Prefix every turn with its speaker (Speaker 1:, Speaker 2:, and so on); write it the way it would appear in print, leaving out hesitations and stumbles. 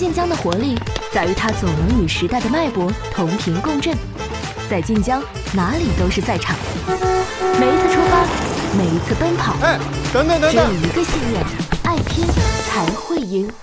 Speaker 1: 晋江的活力在于它总能与时代的脉搏同频共振。在晋江，哪里都是赛场。每一次出发，每一次奔跑，
Speaker 2: 等等，
Speaker 1: 只有一个信念：爱拼才会赢。